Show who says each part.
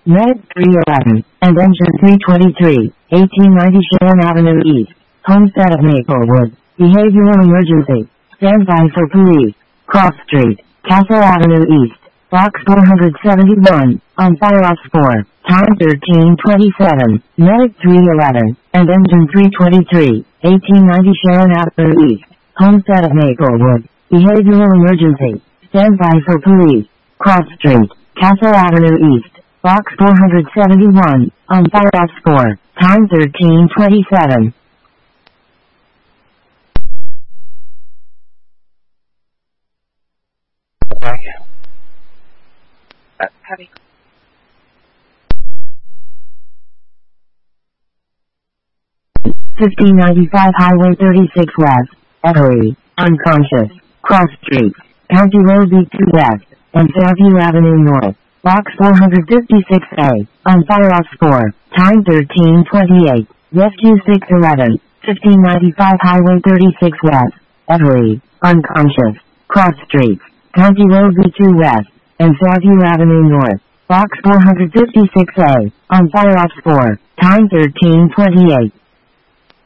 Speaker 1: Medic 311, and Engine 323, 1890 Sharon Avenue East, Homestead of Maplewood. Behavioral emergency. Stand by for police. Cross Street, Castle Avenue East, Box 471, on fire off 4, time 13:27, Medic 311, and Engine 323, 1890 Sharon Avenue East, Homestead of Maplewood. Behavioral emergency. Stand by for police. Cross Street, Castle Avenue East, Box 471, on fire off 4, time 13:27.
Speaker 2: Heavy.
Speaker 1: $15.95 Highway 36 West, Everly, unconscious, Cross Street, County Road B2 West, and Fairview Avenue North, Box 456A, on fire off 4, time 13:28, Rescue 611, 1595 Highway 36 West, Everly, unconscious, Cross Street, County Road B2 West, and Fairview Avenue North, Box 456A, on fire off 4, time 13:28.